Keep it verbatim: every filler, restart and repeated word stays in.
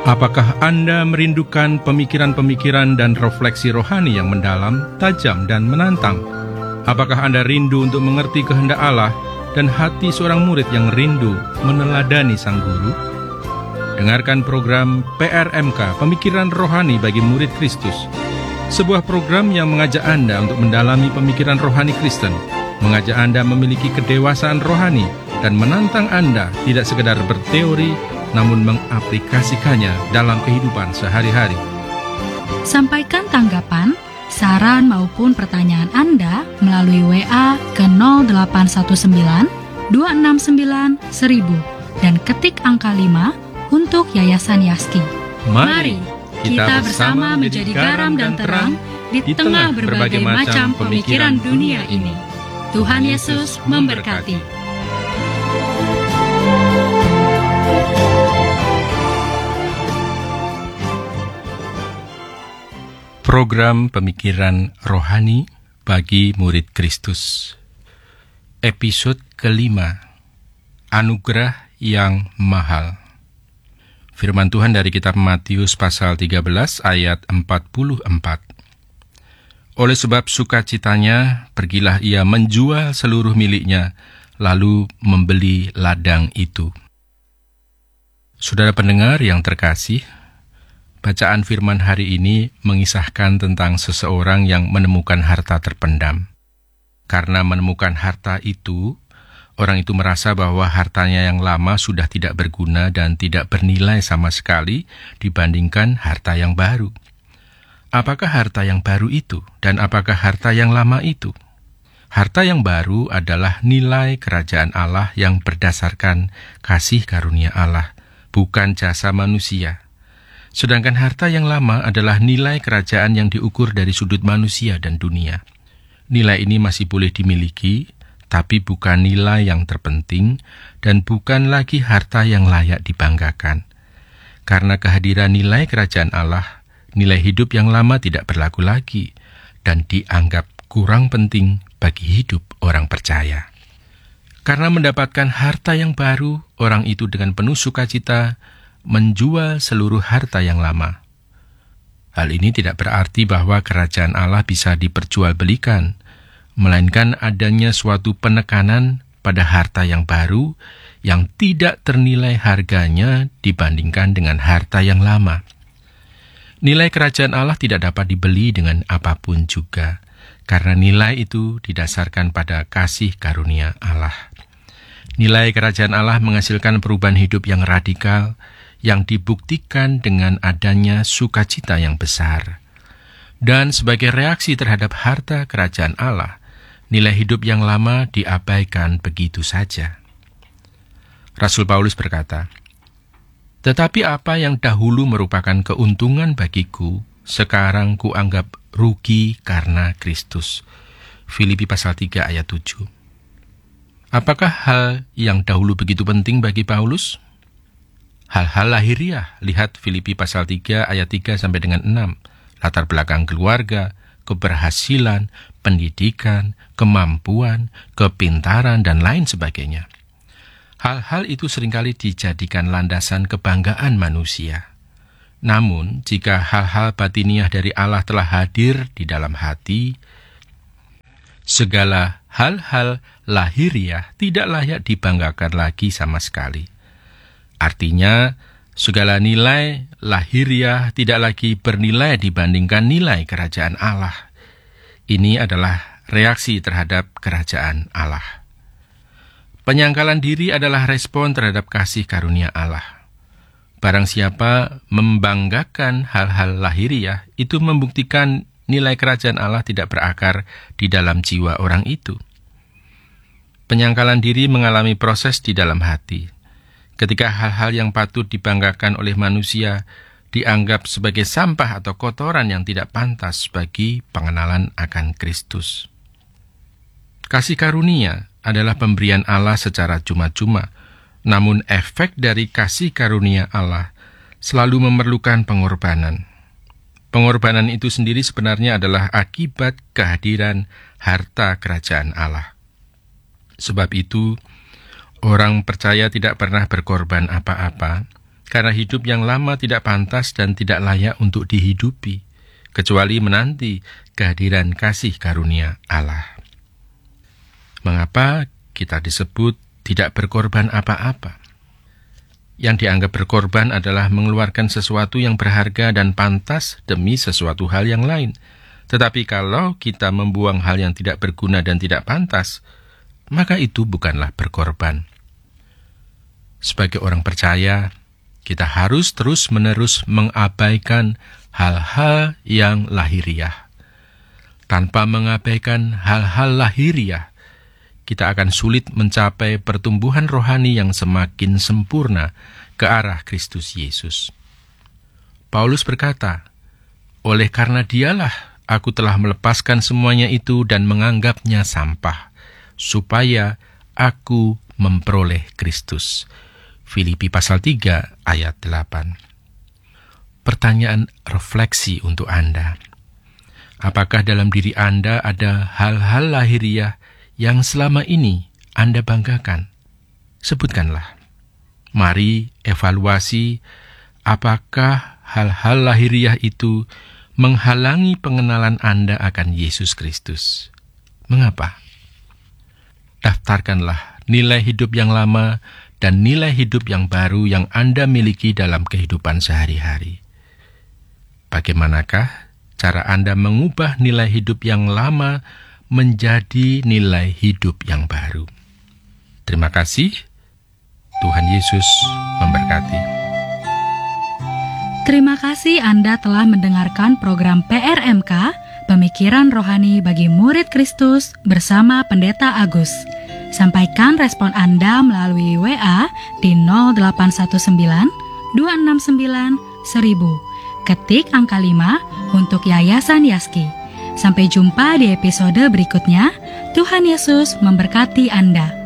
Apakah Anda merindukan pemikiran-pemikiran dan refleksi rohani yang mendalam, tajam, dan menantang? Apakah Anda rindu untuk mengerti kehendak Allah dan hati seorang murid yang rindu meneladani Sang Guru? Dengarkan program P R M K, Pemikiran Rohani bagi Murid Kristus. Sebuah program yang mengajak Anda untuk mendalami pemikiran rohani Kristen, mengajak Anda memiliki kedewasaan rohani, dan menantang Anda tidak sekedar berteori, namun mengaplikasikannya dalam kehidupan sehari-hari. Sampaikan tanggapan, saran maupun pertanyaan Anda melalui W A ke nol delapan satu sembilan dua enam sembilan seribu dan ketik angka lima untuk Yayasan Yaski. Mari kita bersama menjadi garam dan terang di tengah berbagai macam pemikiran dunia ini. Tuhan Yesus memberkati. Program Pemikiran Rohani bagi Murid Kristus, episode kelima, Anugerah yang Mahal. Firman Tuhan dari kitab Matius pasal tiga belas ayat empat puluh empat. Oleh sebab sukacitanya, pergilah ia menjual seluruh miliknya, lalu membeli ladang itu. Saudara pendengar yang terkasih, bacaan firman hari ini mengisahkan tentang seseorang yang menemukan harta terpendam. Karena menemukan harta itu, orang itu merasa bahwa hartanya yang lama sudah tidak berguna dan tidak bernilai sama sekali dibandingkan harta yang baru. Apakah harta yang baru itu dan apakah harta yang lama itu? Harta yang baru adalah nilai kerajaan Allah yang berdasarkan kasih karunia Allah, bukan jasa manusia. Sedangkan harta yang lama adalah nilai kerajaan yang diukur dari sudut manusia dan dunia. Nilai ini masih boleh dimiliki, tapi bukan nilai yang terpenting dan bukan lagi harta yang layak dibanggakan. Karena kehadiran nilai kerajaan Allah, nilai hidup yang lama tidak berlaku lagi dan dianggap kurang penting bagi hidup orang percaya. Karena mendapatkan harta yang baru, orang itu dengan penuh sukacita menjual seluruh harta yang lama. Hal ini tidak berarti bahwa kerajaan Allah bisa diperjualbelikan, melainkan adanya suatu penekanan pada harta yang baru yang tidak ternilai harganya dibandingkan dengan harta yang lama. Nilai kerajaan Allah tidak dapat dibeli dengan apapun juga, karena nilai itu didasarkan pada kasih karunia Allah. Nilai kerajaan Allah menghasilkan perubahan hidup yang radikal, yang dibuktikan dengan adanya sukacita yang besar. Dan sebagai reaksi terhadap harta kerajaan Allah, nilai hidup yang lama diabaikan begitu saja. Rasul Paulus berkata, "Tetapi apa yang dahulu merupakan keuntungan bagiku, sekarang kuanggap rugi karena Kristus." Filipi pasal tiga ayat tujuh. Apakah hal yang dahulu begitu penting bagi Paulus? Hal-hal lahiriah, lihat Filipi pasal tiga ayat tiga sampai dengan enam. Latar belakang keluarga, keberhasilan, pendidikan, kemampuan, kepintaran, dan lain sebagainya. Hal-hal itu seringkali dijadikan landasan kebanggaan manusia. Namun, jika hal-hal batiniah dari Allah telah hadir di dalam hati, segala hal-hal lahiriah tidak layak dibanggakan lagi sama sekali. Artinya, segala nilai lahiriah tidak lagi bernilai dibandingkan nilai kerajaan Allah. Ini adalah reaksi terhadap kerajaan Allah. Penyangkalan diri adalah respon terhadap kasih karunia Allah. Barang siapa membanggakan hal-hal lahiriah, itu membuktikan nilai kerajaan Allah tidak berakar di dalam jiwa orang itu. Penyangkalan diri mengalami proses di dalam hati. Ketika hal-hal yang patut dibanggakan oleh manusia dianggap sebagai sampah atau kotoran yang tidak pantas bagi pengenalan akan Kristus. Kasih karunia adalah pemberian Allah secara cuma-cuma, namun efek dari kasih karunia Allah selalu memerlukan pengorbanan. Pengorbanan itu sendiri sebenarnya adalah akibat kehadiran harta kerajaan Allah. Sebab itu, orang percaya tidak pernah berkorban apa-apa, karena hidup yang lama tidak pantas dan tidak layak untuk dihidupi, kecuali menanti kehadiran kasih karunia Allah. Mengapa kita disebut tidak berkorban apa-apa? Yang dianggap berkorban adalah mengeluarkan sesuatu yang berharga dan pantas demi sesuatu hal yang lain. Tetapi kalau kita membuang hal yang tidak berguna dan tidak pantas, maka itu bukanlah berkorban. Sebagai orang percaya, kita harus terus-menerus mengabaikan hal-hal yang lahiriah. Tanpa mengabaikan hal-hal lahiriah, kita akan sulit mencapai pertumbuhan rohani yang semakin sempurna ke arah Kristus Yesus. Paulus berkata, "Oleh karena Dialah aku telah melepaskan semuanya itu dan menganggapnya sampah, supaya aku memperoleh Kristus." Filipi pasal tiga ayat delapan. Pertanyaan refleksi untuk Anda. Apakah dalam diri Anda ada hal-hal lahiriah yang selama ini Anda banggakan? Sebutkanlah. Mari evaluasi apakah hal-hal lahiriah itu menghalangi pengenalan Anda akan Yesus Kristus. Mengapa? Daftarkanlah nilai hidup yang lama dan nilai hidup yang baru yang Anda miliki dalam kehidupan sehari-hari. Bagaimanakah cara Anda mengubah nilai hidup yang lama menjadi nilai hidup yang baru? Terima kasih. Tuhan Yesus memberkati. Terima kasih Anda telah mendengarkan program P R M K, Pemikiran Rohani bagi Murid Kristus bersama Pendeta Agus. Sampaikan respon Anda melalui W A di nol delapan satu sembilan dua enam sembilan seribu. Ketik angka lima untuk Yayasan Yaski. Sampai jumpa di episode berikutnya. Tuhan Yesus memberkati Anda.